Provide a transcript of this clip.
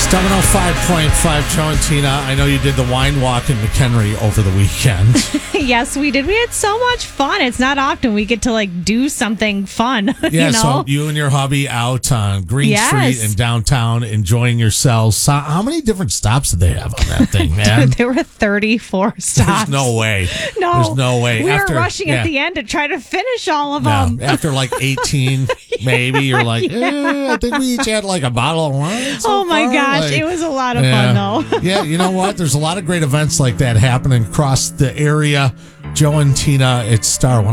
705.5, Joe and Tina. I know you did the wine walk in McHenry over the weekend. Yes, we did. We had so much fun. It's not often we get to do something fun. Yeah, you know? So you and your hubby out on Green Street in downtown enjoying yourselves. So how many different stops did they have on that thing, man? There were 34 stops. There's no way. No. There's no way. We were rushing at the end to try to finish all of them. After 18, maybe, you're like, I think we each had a bottle of wine. So oh, my far. gosh. It was a lot of fun, though. Yeah, you know what? There's a lot of great events like that happening across the area. Joe and Tina, it's Star 106.5.